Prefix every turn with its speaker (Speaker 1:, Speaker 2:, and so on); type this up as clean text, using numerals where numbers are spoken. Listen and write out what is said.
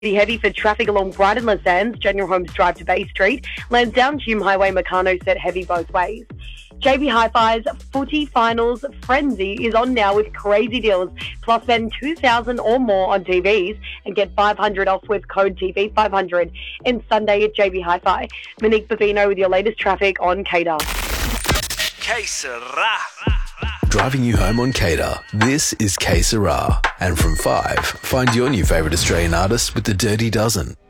Speaker 1: Heavy for traffic along Brighton Les Sands, General Holmes Drive to Bay Street, Lansdowne Hume Highway, Meccano set heavy both ways. JB Hi-Fi's Footy Finals Frenzy is on now with crazy deals. Plus spend $2,000 or more on TVs and get $500 off with code TV500. And Sunday at JB Hi-Fi. Monique Bavino with your latest traffic on Cater.
Speaker 2: Que sera?
Speaker 3: Driving you home on Cater. This is Que Sera. And from 5, find your new favourite Australian artist with the Dirty Dozen.